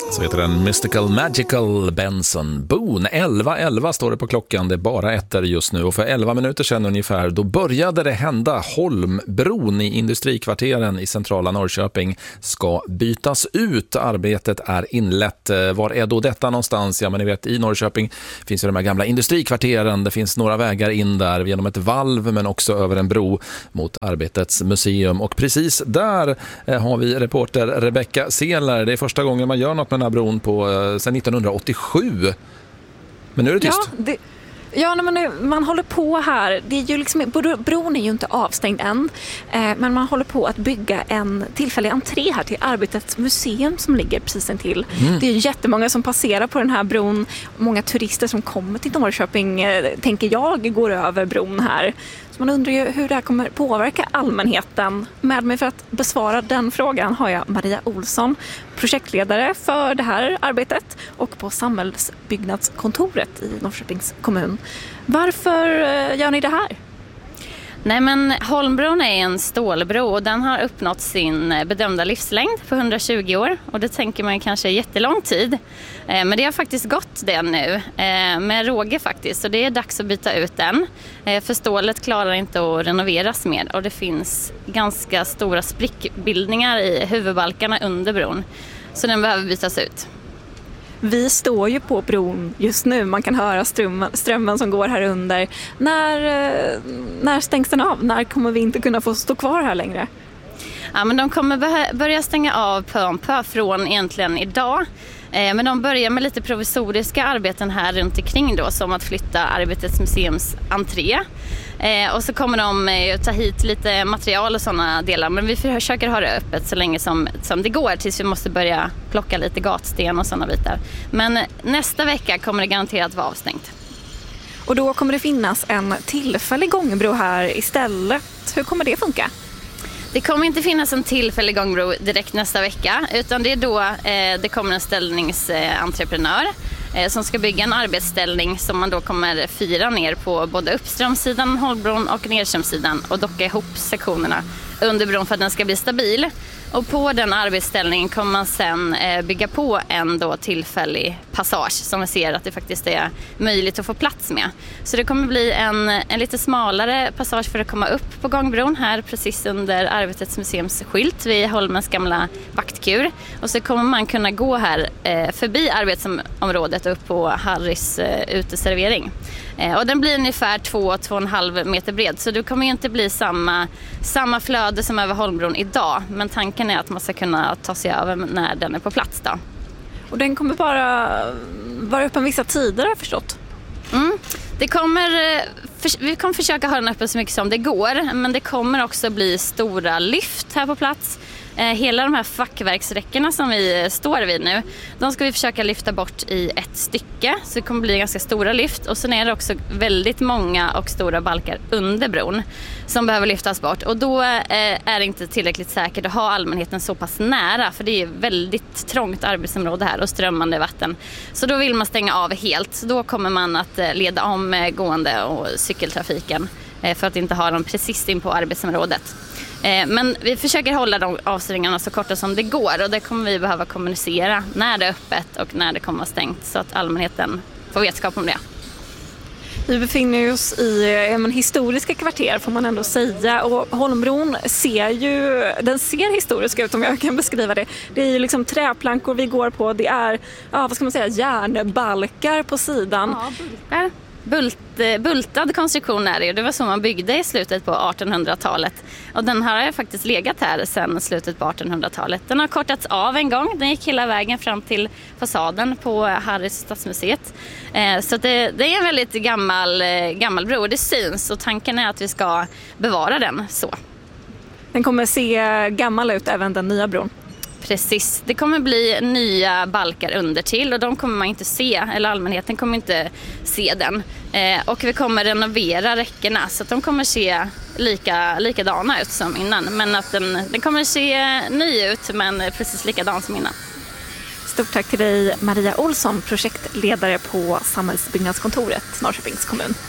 Så heter den Mystical Magical Benson Boone. 11:11 står det på klockan, det är bara ettor just nu. Och för 11 minuter sedan ungefär, då började det hända. Holmbron i industrikvarteren i centrala Norrköping ska bytas ut. Arbetet är inlett. Var är då detta någonstans? Ja, men ni vet, i Norrköping finns ju de här gamla industrikvarteren. Det finns några vägar in där genom ett valv, men också över en bro mot Arbetets museum. Och precis där har vi reporter Rebecka Seeler. Det är första gången man gör något med den här bron sedan 1987. Men nu är det tyst. Man håller på här. Det är ju liksom, bron är ju inte avstängd än, men man håller på att bygga en tillfällig entré här till Arbetets museum som ligger precis intill. Det är jättemånga som passerar på den här bron. Många turister som kommer till Norrköping, tänker jag, går över bron här. Så man undrar ju hur det här kommer påverka allmänheten. Med mig för att besvara den frågan har jag Maria Olsson, projektledare för det här arbetet och på samhällsbyggnadskontoret i Norrköpings kommun. Varför gör ni det här? Nej, men Holmbron är en stålbro och den har uppnått sin bedömda livslängd på 120 år. Och det tänker man kanske är jättelång tid. Men det har faktiskt gått det nu, med råge faktiskt. Så det är dags att byta ut den. För stålet klarar inte att renoveras mer. Och det finns ganska stora sprickbildningar i huvudbalkarna under bron. Så den behöver bytas ut. Vi står ju på bron just nu. Man kan höra strömmen som går här under. När stängs den av? När kommer vi inte kunna få stå kvar här längre? Ja, men de kommer börja stänga av pö om pö från egentligen idag. Men de börjar med lite provisoriska arbeten här runt omkring då, som att flytta Arbetets museums entré. Och så kommer de ta hit lite material och sådana delar. Men vi försöker ha det öppet så länge som det går, tills vi måste börja plocka lite gatsten och sådana bitar. Men nästa vecka kommer det garanterat vara avstängt. Och då kommer det finnas en tillfällig gångbro här istället. Hur kommer det funka? Det kommer inte finnas en tillfällig gångbro direkt nästa vecka, utan det är då det kommer en ställningsentreprenör som ska bygga en arbetsställning som man då kommer fira ner på både uppströmssidan Holmbron och nedströmssidan och docka ihop sektionerna under bron för att den ska bli stabil. Och på den arbetsställningen kommer man sen bygga på en då tillfällig passage som vi ser att det faktiskt är möjligt att få plats med. Så det kommer bli en lite smalare passage för att komma upp på gångbron här precis under Arbetets museums skylt vid Holmens gamla vaktkur. Och så kommer man kunna gå här förbi arbetsområdet upp på Harrys uteservering. Och den blir ungefär 2-2,5 meter bred, så det kommer ju inte bli samma flöde som över Holmbron idag. Men tanken är att man ska kunna ta sig över när den är på plats då. Och den kommer bara vara öppen vissa tider, har jag förstått. Vi kommer försöka ha den öppen så mycket som det går, men det kommer också bli stora lyft här på plats. Hela de här fackverksräckena som vi står vid nu, de ska vi försöka lyfta bort i ett stycke. Så det kommer bli ganska stora lyft. Och sen är det också väldigt många och stora balkar under bron som behöver lyftas bort. Och då är det inte tillräckligt säkert att ha allmänheten så pass nära. För det är väldigt trångt arbetsområde här och strömmande vatten. Så då vill man stänga av helt. Så då kommer man att leda om gående och cykeltrafiken för att inte ha dem precis in på arbetsområdet. Men vi försöker hålla de avstängningarna så korta som det går, och det kommer vi behöva kommunicera när det är öppet och när det kommer att stängt, så att allmänheten får vetskap om det. Vi befinner oss i historiska kvarter, får man ändå säga, och Holmbron ser historisk ut, om jag kan beskriva det. Det är ju liksom träplankor vi går på, det är järnbalkar på sidan. Ja, bultad konstruktion är det. Det var så man byggde i slutet på 1800-talet. Och den har faktiskt legat här sedan slutet på 1800-talet. Den har kortats av en gång. Den gick hela vägen fram till fasaden på Harrys stadsmuseet. Så det är en väldigt gammal bro. Det syns, och tanken är att vi ska bevara den så. Den kommer se gammal ut, även den nya bron. Precis, det kommer bli nya balkar under till, och de kommer man inte se, eller allmänheten kommer inte se den. Och vi kommer renovera räckena så att de kommer se likadana ut som innan. Men att den kommer se ny ut, men precis likadan som innan. Stort tack till dig, Maria Olsson, projektledare på samhällsbyggnadskontoret Norrköpings kommun.